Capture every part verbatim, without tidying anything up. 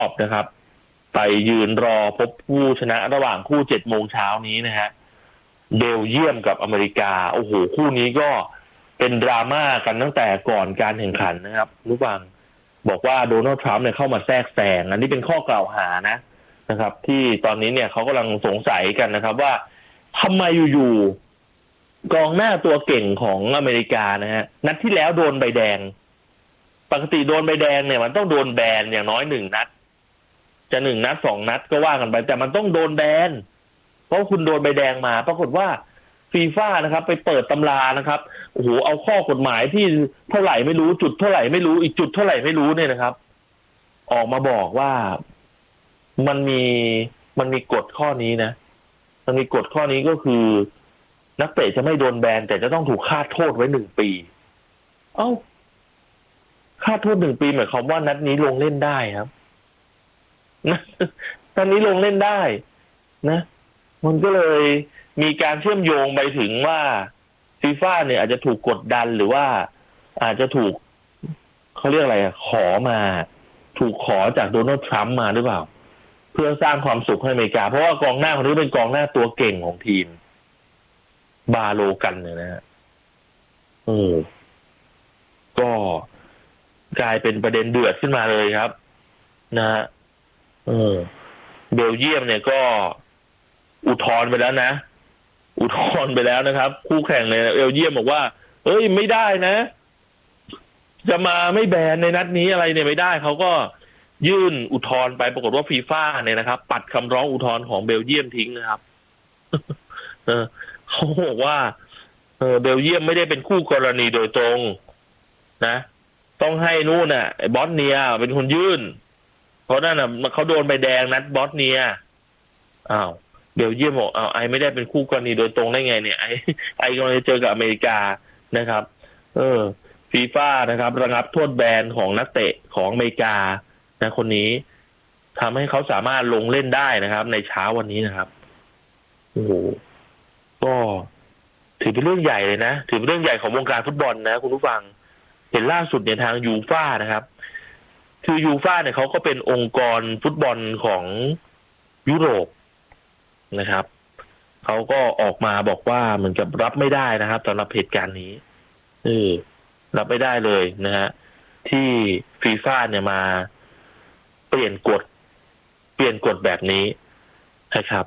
อบนะครับไปยืนรอพบผู้ชนะระหว่างคู่เจ็ดโมงเช้านี้นะฮะเบลเยียมกับอเมริกาโอ้โหคู่นี้ก็เป็นดราม่ากันตั้งแต่ก่อนการแข่งขันนะครับรู้บังบอกว่าโดนัลด์ทรัมป์เนี่ยเข้ามาแทรกแซงอันนี้เป็นข้อกล่าวหานะนะครับที่ตอนนี้เนี่ยเขากำลังสงสัยกันนะครับว่าทำไมอยู่ๆกองหน้าตัวเก่งของอเมริกานะฮะนัดที่แล้วโดนใบแดงปกติโดนใบแดงเนี่ยมันต้องโดนแบนอย่างน้อยหนึ่งนัดจะหนึ่งนัดสองนัดก็ว่ากันไปแต่มันต้องโดนแบนเพราะคุณโดนใบแดงมาปรากฏว่าฟีฟ่านะครับไปเปิดตำรานะครับโอ้โหเอาข้อกฎหมายที่เท่าไหร่ไม่รู้จุดเท่าไหร่ไม่รู้อีกจุดเท่าไหร่ไม่รู้เนี่ยนะครับออกมาบอกว่ามันมีมันมีกฎข้อนี้นะมันมีกฎข้อนี้ก็คือนักเตะจะไม่โดนแบนแต่จะต้องถูกฆาตโทษไว้หนึ่งปีเอ้าฆาตโทษหนึ่งปีหมายความว่านัดนี้ลงเล่นได้ครับนัดนี้ลงเล่นได้นะมันก็เลยมีการเชื่อมโยงไปถึงว่าฟีฟ่าเนี่ยอาจจะถูกกดดันหรือว่าอาจจะถูกเขาเรียกอะไรขอมาถูกขอจากโดนัลด์ทรัมป์มาหรือเปล่าเพื่อสร้างความสุขให้อเมริกาเพราะว่ากองหน้าคนนี้เป็นกองหน้าตัวเก่งของทีมบาโลกันเนี่ยนะฮะโอ้ก็กลายเป็นประเด็นเดือดขึ้นมาเลยครับนะฮะเออเบลเยียมเนี่ยก็อุทธรณ์ไปแล้วนะอุทธรณ์ไปแล้วนะครับคู่แข่งเลยเบลเยียมบอกว่าเอ้ยไม่ได้นะจะมาไม่แบนในนัดนี้อะไรเนี่ยไม่ได้เขาก็ยื่นอุทธรณ์ไปปรากฏว่าฟีฟ่าเนี่ยนะครับปัดคำร้องอุทธรณ์ของเบลเยียมทิ้งนะครับเออเขาบอกว่าเออเบลเยียมไม่ได้เป็นคู่กรณีโดยตรงนะต้องให้นู่นน่ะไอ้บอสเนียเป็นคนยื่นเพราะนั่นน่ะเขาโดนใบแดงนัดบอสเนียอ้าวเบลเยียมบอกอ้าวไอไม่ได้เป็นคู่กรณีโดยตรงได้ไงเนี่ยไอไอกำลังจะเจอกับอเมริกานะครับเออฟีฟ่านะครับระงับโทษแบนของนักเตะของอเมริกานะคนนี้ทำให้เขาสามารถลงเล่นได้นะครับในเช้าวันนี้นะครับโอ้โหก็ถือเป็นเรื่องใหญ่เลยนะถือเป็นเรื่องใหญ่ของวงการฟุตบอลนะคุณผู้ฟังเห็นล่าสุดเนี่ยทางยูฟ่านะครับคือยูฟ่าเนี่ยเขาก็เป็นองค์กรฟุตบอลของยุโรปนะครับเขาก็ออกมาบอกว่าเหมือนกับรับไม่ได้นะครับสำหรับเหตุการณ์นี้เออรับไม่ได้เลยนะฮะที่ฟีฟ่าเนี่ยมาเปลี่ยนกฎเปลี่ยนกฎแบบนี้นะครับ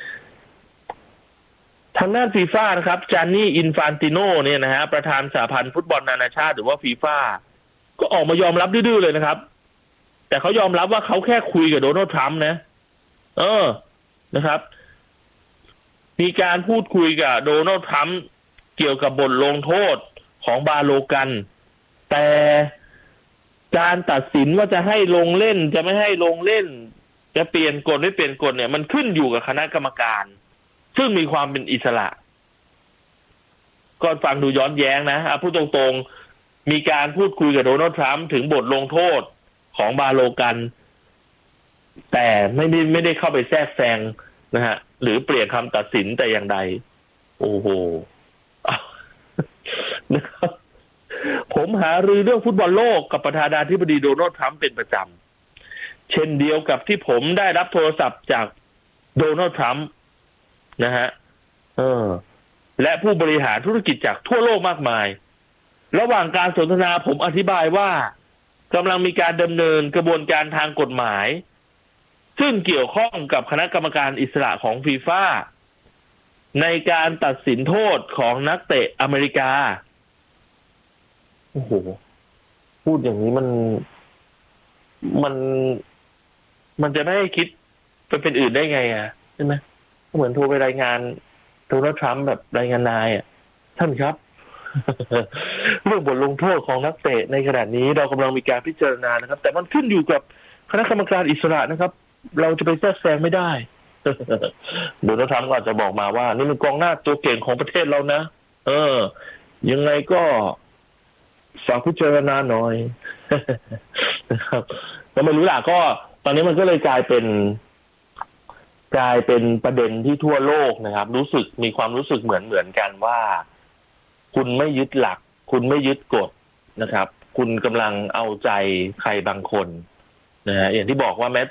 ทางด้านฟีฟ่านะครับจานนี่อินฟานติโนเนี่ยนะฮะประธานสหพันธ์ฟุตบอลนานาชาติหรือว่าฟีฟ่าก็ออกมายอมรับดื้อๆเลยนะครับแต่เขายอมรับว่าเขาแค่คุยกับโดนัลด์ทรัมป์นะเออนะครับมีการพูดคุยกับโดนัลด์ทรัมป์เกี่ยวกับบทลงโทษของบาโลกันแต่การตัดสินว่าจะให้ลงเล่นจะไม่ให้ลงเล่นจะเปลี่ยนกฎไม่เปลี่ยนกฎเนี่ยมันขึ้นอยู่กับคณะกรรมการซึ่งมีความเป็นอิสระก็ฟังดูย้อนแย้งนะพูดตรงๆมีการพูดคุยกับโดนัลด์ทรัมป์ถึงบทลงโทษของบาโลกันแต่ไม่ได้ไม่ได้เข้าไปแทรกแซงนะฮะหรือเปลี่ยนคำตัดสินแต่อย่างใดโอ้โหนะครับผมหารือเรื่องฟุตบอลโลกกับประธานาธิบดีโดนัลด์ทรัมป์เป็นประจำเช่นเดียวกับที่ผมได้รับโทรศัพท์จากโดนัลด์ทรัมป์นะฮะเออและผู้บริหารธุรกิจจากทั่วโลกมากมายระหว่างการสนทนาผมอธิบายว่ากำลังมีการดำเนินกระบวนการทางกฎหมายซึ่งเกี่ยวข้องกับคณะกรรมการอิสระของฟีฟ่าในการตัดสินโทษของนักเตะอเมริกาโอ้โหพูดอย่างนี้มันมันมันจะไม่ให้คิดไปเป็นอื่นได้ไงอ่ะใช่ไหมเหมือนโทรไปรายงานโดนัลด์ทรัมป์แบบรายงานนายอ่ะท่านครับเรื่องบทลงโทษของนักเตะในขณะนี้เรากำลังมีการพิจารณานะครับแต่มันขึ้นอยู่กับคณะกรรมการอิสระนะครับเราจะไปแทรกแซงไม่ได้โดนัลด์ทรัมป์ก็อาจจะบอกมาว่านี่มันกองหน้าตัวเก่งของประเทศเรานะเออยังไงก็ฝากพิจารณาหน่อยนะครับก็ไม่รู้ล่ะก็ตอนนี้มันก็เลยกลายเป็นกลายเป็นประเด็นที่ทั่วโลกนะครับรู้สึกมีความรู้สึกเหมือนเหมือนกันว่าคุณไม่ยึดหลักคุณไม่ยึดกฎนะครับคุณกำลังเอาใจใครบางคนนะฮะอย่างที่บอกว่าแม้